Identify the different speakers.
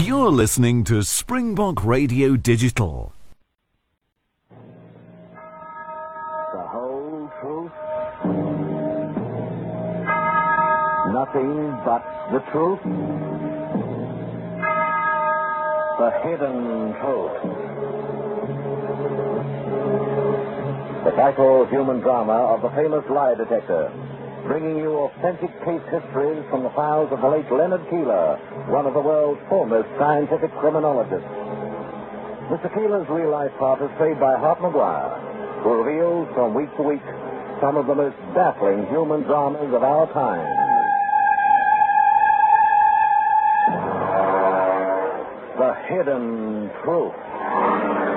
Speaker 1: You're listening to Springbok Radio Digital.
Speaker 2: The whole truth? Nothing but the truth? The hidden truth. The vital human drama of the famous lie detector, bringing you authentic case histories from the files of the late Leonard Keeler, one of the world's foremost scientific criminologists. Mr. Keeler's real-life part is played by Hart Maguire, who reveals from week to week some of the most baffling human dramas of our time. The hidden truth.